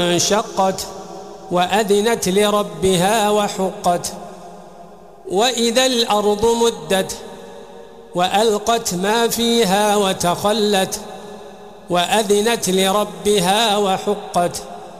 انشقت وأذنت لربها وحقت وإذا الأرض مدت وألقت ما فيها وتخلت وأذنت لربها وحقت